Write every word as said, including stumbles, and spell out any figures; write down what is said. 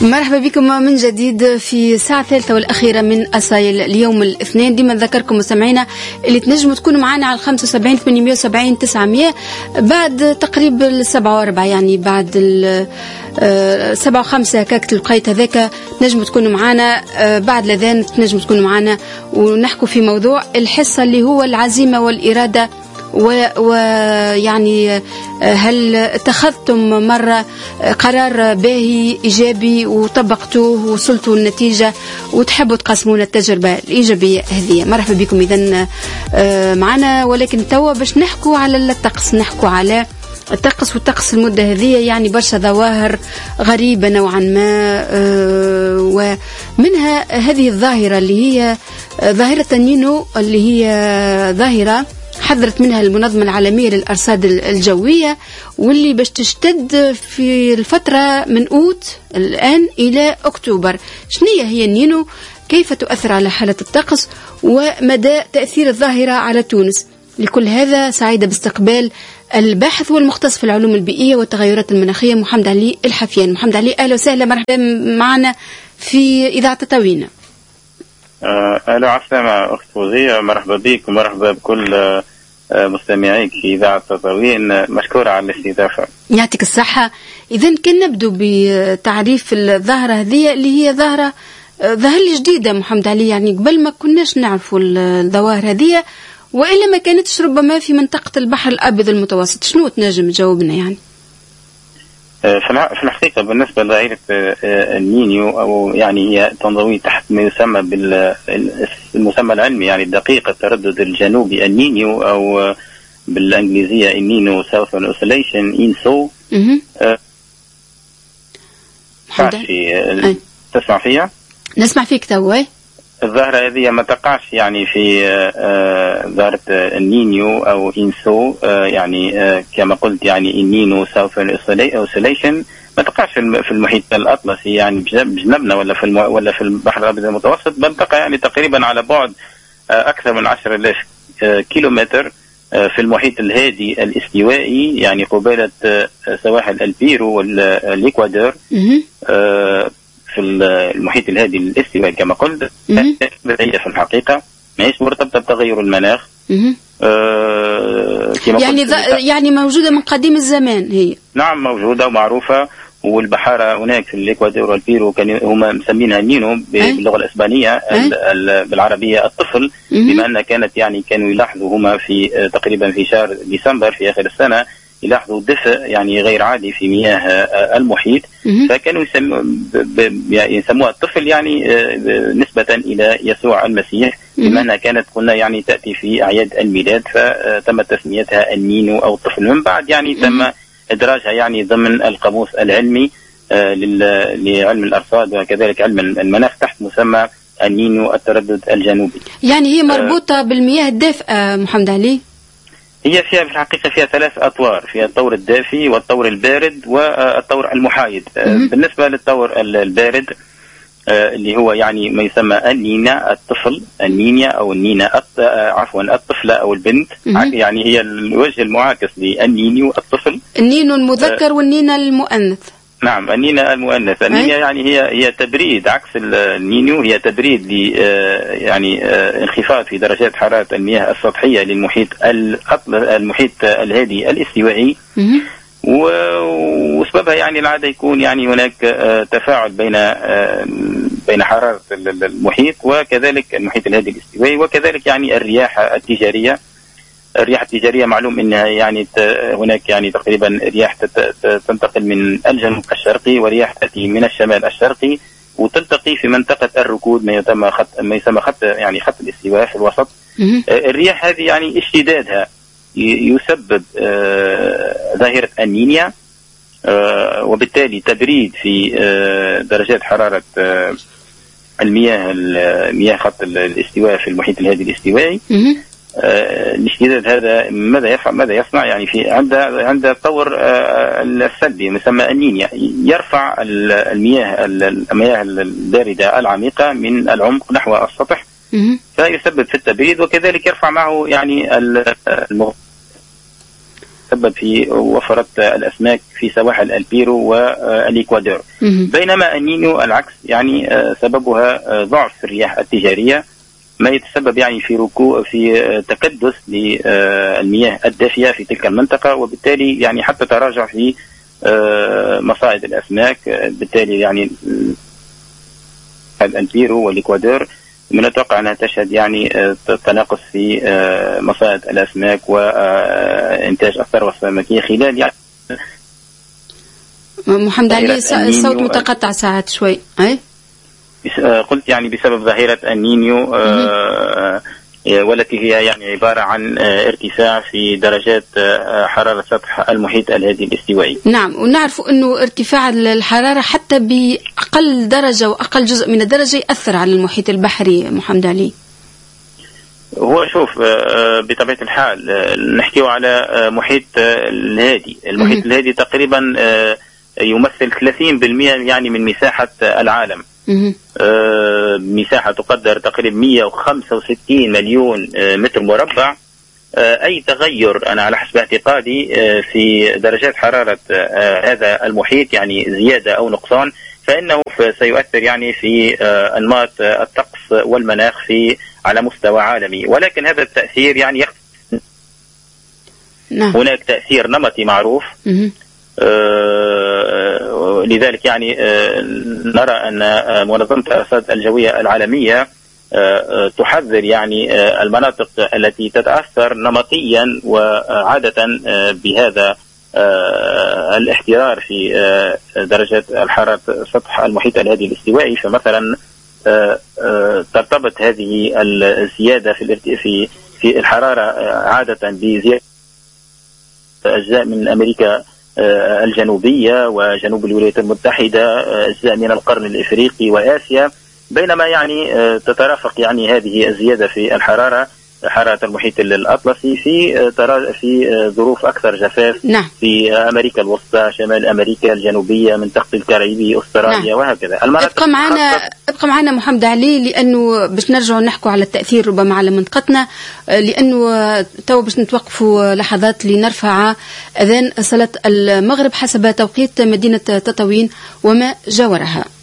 مرحبا بكم من جديد في الساعة الثالثة والأخيرة من أسايل اليوم الاثنين. ديما نذكركم مستمعينا اللي تنجموا تكونوا معنا على خمسة وسبعين ثمانمائة وسبعين تسعمائة بعد تقريبا السبعة وأربعة، يعني بعد السبعة وخمسة هكاك تلقيت هذاك تنجموا تكونوا معنا، بعد الأذان تنجموا تكونوا معنا ونحكوا في موضوع الحصة اللي هو العزيمة والإرادة. ويعني و هل اتخذتم مرة قرار باهي إيجابي وطبقتوه ووصلتوا النتيجة وتحبوا تقسمونا التجربة الإيجابية هذه؟ مرحبا بكم إذن معنا. ولكن توا باش نحكوا على الطقس، نحكوا على الطقس والطقس المدة هذه، يعني برشا ظواهر غريبة نوعا ما، ومنها هذه الظاهرة اللي هي ظاهرة النينو، اللي هي ظاهرة حذرت منها المنظمة العالمية للأرصاد الجوية، واللي باش تشتد في الفترة من أوت الآن إلى أكتوبر. شنية هي النينو؟ كيف تؤثر على حالة الطقس؟ ومدى تأثير الظاهرة على تونس؟ لكل هذا سعيدة باستقبال الباحث والمختص في العلوم البيئية والتغيرات المناخية محمد علي الحفيان. محمد علي، أهلا وسهلا، مرحبا معنا في إذاعة تطاوين. أهلا عسلامة أخت فوزية، مرحبا بك ومرحبا بكل مستمعيك في إذاعة تطاوين، مشكورة على الاستضافة. يعطيك الصحة. إذن كان نبدو بتعريف الظاهرة هذه اللي هي ظاهرة ظاهرة جديدة محمد علي، يعني قبل ما كناش نعرفوا الظواهر هذه، وإلا ما كانتش ربما في منطقة البحر الأبيض المتوسط. شنو تنجم تجاوبنا يعني؟ في الحقيقة بالنسبة لظاهرة النينيو، أو يعني هي تنضوي تحت ما يسمى بالمسمى العلمي يعني الدقيق التردد الجنوبي النينيو، أو بالإنجليزية النينو ساوثرن أوسيليشن إنسو. تسمع فيها؟ نسمع فيك توي. الظاهرة هذه ما تقعش يعني في ظاهرة النينيو أو إنسو، يعني كما قلت يعني النينو ساوثرن أوسيليشن ما تقعش في المحيط الأطلسي يعني بجنبنا ولا في ولا في البحر الأبيض المتوسط، بل تقع يعني تقريبا على بعد أكثر من عشرة آلاف كيلومتر في المحيط الهادي الاستوائي، يعني قبالة سواحل البيرو والإكوادور، في المحيط الهادي الاستوائي كما قلت. هي في الحقيقة ماهيش مرتبطة بتغير المناخ، آه يعني يعني موجودة من قديم الزمان هي. نعم موجودة ومعروفة، والبحارة هناك في الإكوادور والبيرو كانوا هما مسمينها نينو باللغة الإسبانية، بالعربية الطفل، بما أن كانت يعني كانوا يلاحظوا هما في تقريبا في شهر ديسمبر في آخر السنة يلاحظوا دفء يعني غير عادي في مياه المحيط، فكانوا يسموها الطفل يعني نسبة إلى يسوع المسيح، بما أنها كانت قلنا يعني تأتي في أعياد الميلاد، فتم تسميتها النينو أو الطفل. من بعد يعني تم إدراجها يعني ضمن القاموس العلمي لعلم الأرصاد وكذلك علم المناخ تحت مسمى النينو التردد الجنوبي. يعني هي مربوطة بالمياه الدافئة محمد علي؟ هي فيها في الحقيقة فيها ثلاث أطوار، فيها الطور الدافي والطور البارد والطور المحايد. بالنسبة للطور البارد اللي هو يعني ما يسمى النينا الطفل، النينيا أو النينا عفوا الطفلة أو البنت، يعني هي الوجه المعاكس للنينيو الطفل، النينو المذكر والنينا المؤنث. نعم النينا المؤنث. النينيا يعني هي هي تبريد، عكس النينيو هي تبريد ل يعني انخفاض في درجات حرارة المياه السطحية للمحيط المحيط الهادي الاستوائي، وسببها يعني العادة يكون يعني هناك تفاعل بين بين حرارة المحيط وكذلك المحيط الهادي الاستوائي، وكذلك يعني الرياح التجارية. الرياح التجارية معلوم انها يعني هناك يعني تقريبا رياح تنتقل من الجنوب الشرقي ورياح تأتي من الشمال الشرقي وتلتقي في منطقة الركود، ما يسمى خط ما يسمى خط يعني خط الاستواء في الوسط. الرياح هذه يعني اشتدادها يسبب ظاهرة النينيا، وبالتالي تبريد في درجات حرارة المياه المياه خط الاستواء في المحيط الهادي الاستوائي. الاشتداد هذا ماذا يفعل ماذا يصنع يعني في عند عند الطور السلبي يسمى النينيا، يرفع المياه المياه الباردة العميقة من العمق نحو السطح، فيسبب في التبريد، وكذلك يرفع معه يعني المغ تتسبب في وفرة الأسماك في سواحل البيرو والإكوادور، بينما النينيو العكس، يعني سببها ضعف الرياح التجارية، ما يتسبب يعني في ركوع في تكدس للمياه الدافئة في تلك المنطقة، وبالتالي يعني حتى تراجع في مصائد الأسماك. بالتالي يعني البيرو والإكوادور من التوقع أنها تشهد يعني تناقص في مصائد الأسماك وإنتاج الثروة السمكية خلال يعني محمد علي الصوت متقطع ساعات شوي. أي قلت يعني بسبب ظاهرة النينيو والتي هي يعني عبارة عن ارتفاع في درجات حرارة سطح المحيط الهادي الاستوائي. نعم، ونعرف أنه ارتفاع الحرارة حتى بأقل درجة وأقل جزء من الدرجة يأثر على المحيط البحري. محمد علي، هو شوف بطبيعة الحال نحكيه على محيط الهادي. المحيط الهادي تقريبا يمثل ثلاثين بالمئة يعني من مساحة العالم. آه مساحة تقدر تقريبا مئة وخمسة وستين مليون آه متر مربع. آه أي تغير أنا على حسب اعتقادي آه في درجات حرارة آه هذا المحيط، يعني زيادة أو نقصان، فإنه سيؤثر يعني في آه أنماط آه الطقس والمناخ في على مستوى عالمي، ولكن هذا التأثير يعني يخ... نعم. هناك تأثير نمطي معروف. آه لذلك يعني آه نرى أن آه منظمة الأرصاد الجوية العالمية آه تحذر يعني آه المناطق التي تتأثر نمطيا وعادة آه بهذا آه الاحترار في آه درجة الحرارة سطح المحيط الهادي الاستوائي. فمثلا آه آه ترتبط هذه الزيادة في في في الحرارة آه عادة بزيادة أجزاء من أمريكا الجنوبية وجنوب الولايات المتحدة، أجزاء من القرن الإفريقي وآسيا، بينما يعني تترافق يعني هذه الزيادة في الحرارة حرارة المحيط الأطلسي في في ظروف أكثر جفاف. نعم. في أمريكا الوسطى، شمال أمريكا الجنوبية، منطقة الكاريبي، أستراليا. نعم. وهكذا. ابقى معنا ابقى معنا محمد علي، لأنه باش نرجع نحكوا على التأثير ربما على منطقتنا، لأنه تو باش نتوقفوا لحظات لنرفع أذان صلاة المغرب حسب توقيت مدينة تطاوين وما جاورها.